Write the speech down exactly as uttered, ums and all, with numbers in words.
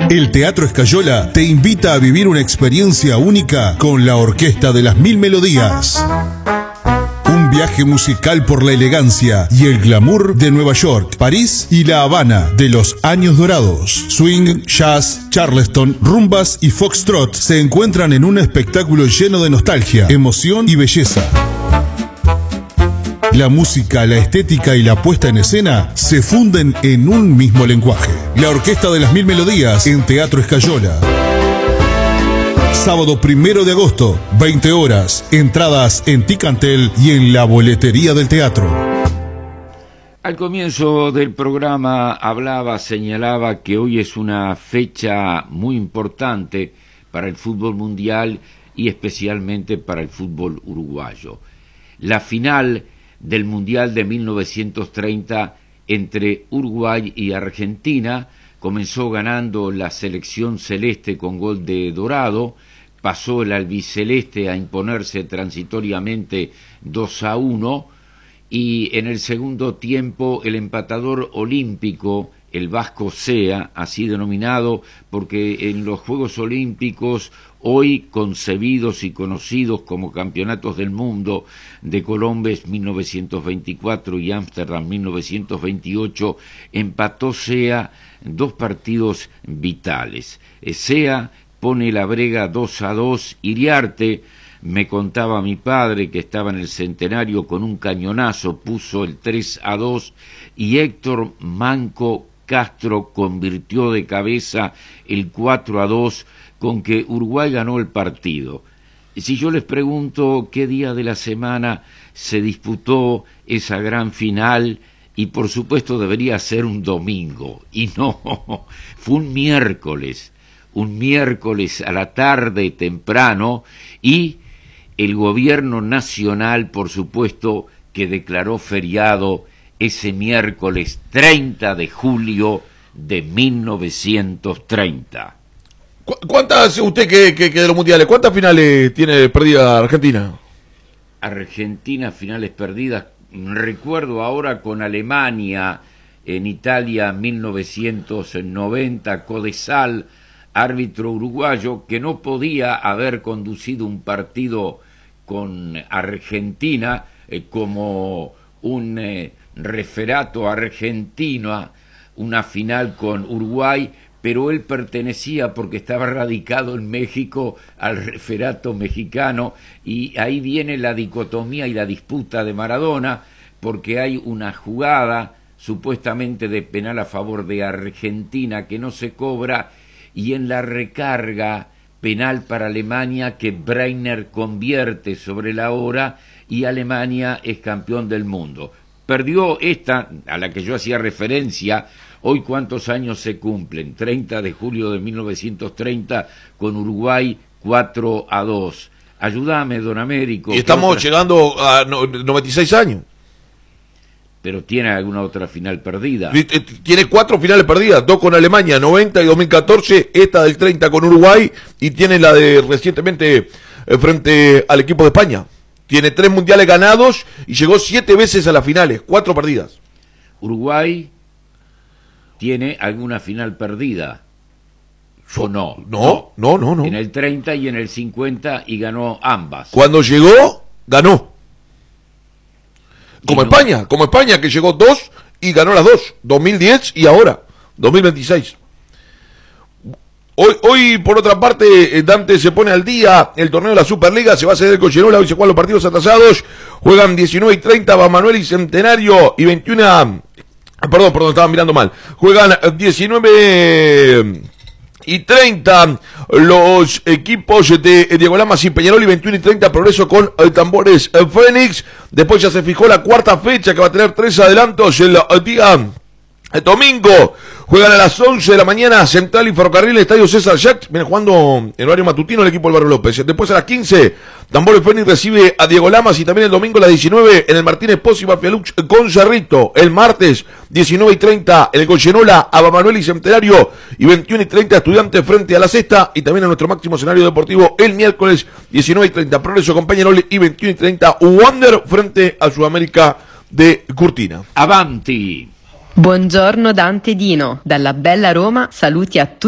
El Teatro Escayola te invita a vivir una experiencia única con la Orquesta de las Mil Melodías. Un viaje musical por la elegancia y el glamour de Nueva York, París y La Habana de los años dorados. Swing, jazz, charleston, rumbas y foxtrot se encuentran en un espectáculo lleno de nostalgia, emoción y belleza. La música, la estética y la puesta en escena se funden en un mismo lenguaje. La Orquesta de las Mil Melodías en Teatro Escayola. Sábado primero de agosto, veinte horas. Entradas en Ticantel y en la boletería del teatro. Al comienzo del programa hablaba, señalaba que hoy es una fecha muy importante para el fútbol mundial y especialmente para el fútbol uruguayo. La final del Mundial de mil novecientos treinta entre Uruguay y Argentina comenzó ganando la selección celeste con gol de Dorado, pasó el albiceleste a imponerse transitoriamente dos a uno y en el segundo tiempo el empatador olímpico, el Vasco Sea, así denominado porque en los Juegos Olímpicos hoy concebidos y conocidos como Campeonatos del Mundo de Colombes mil novecientos veinticuatro y Ámsterdam mil novecientos veintiocho, empató Sea dos partidos vitales. Sea pone la brega dos a dos, Iriarte, me contaba mi padre que estaba en el centenario con un cañonazo, puso el tres a dos y Héctor Manco Castro convirtió de cabeza el cuatro a dos con que Uruguay ganó el partido. Si yo les pregunto qué día de la semana se disputó esa gran final, y por supuesto debería ser un domingo, y no, fue un miércoles, un miércoles a la tarde temprano, y el gobierno nacional, por supuesto, que declaró feriado ese miércoles treinta de julio de mil novecientos treinta. ¿Cuántas, usted que, que, que de los mundiales, cuántas finales tiene perdida Argentina? Argentina, finales perdidas, recuerdo ahora con Alemania, en Italia mil novecientos noventa, Codesal, árbitro uruguayo, que no podía haber conducido un partido con Argentina eh, como un eh, referato argentino, una final con Uruguay, pero él pertenecía, porque estaba radicado en México, al referato mexicano, y ahí viene la dicotomía y la disputa de Maradona, porque hay una jugada supuestamente de penal a favor de Argentina que no se cobra, y en la recarga penal para Alemania que Breitner convierte sobre la hora, y Alemania es campeón del mundo. Perdió esta, a la que yo hacía referencia. Hoy, ¿cuántos años se cumplen? treinta de julio de mil novecientos treinta, con Uruguay cuatro a dos. Ayúdame, don Américo. Y estamos otra... llegando a noventa y seis años. Pero ¿tiene alguna otra final perdida? Tiene cuatro finales perdidas, dos con Alemania, noventa y dos mil catorce, esta del treinta con Uruguay, y tiene la de recientemente frente al equipo de España. Tiene tres mundiales ganados y llegó siete veces a las finales, cuatro perdidas. Uruguay tiene alguna final perdida, ¿o no? No, no, no, no. En el treinta y en el cincuenta, y ganó ambas. Cuando llegó, ganó. Como no. España, como España, que llegó dos y ganó las dos, dos mil diez y ahora, dos mil veintiséis. Hoy, hoy, por otra parte, Dante se pone al día el torneo de la Superliga, se va a hacer el Cochenola, hoy se juegan los partidos atrasados, juegan diecinueve y treinta, Bamanuel y Centenario, y veintiuno... Perdón, perdón, estaba mirando mal. Juegan diecinueve y treinta los equipos de Diego Lamas y Peñarol, y veintiuno y treinta Progreso con el Tambores Fénix. Después ya se fijó la cuarta fecha, que va a tener tres adelantos el día el domingo. Juegan a las once de la mañana Central y Ferrocarril en el Estadio César Jacques. Viene jugando en horario matutino el equipo del Barrio López. Después a las quince, Tambores Fénix recibe a Diego Lamas, y también el domingo a las diecinueve en el Martínez Pozzi Bafialuch con Cerrito. El martes, diecinueve y treinta, en el Goyenola, a Bamanuel y Centenario, y veintiuno y treinta Estudiantes frente a la Sexta, y también a nuestro máximo escenario deportivo el miércoles, diecinueve y treinta Progreso con Peñarol, y veintiuno y treinta Wander frente a Sudamérica de Cortina. Avanti! Buongiorno Dante Dino, dalla bella Roma saluti a tutti.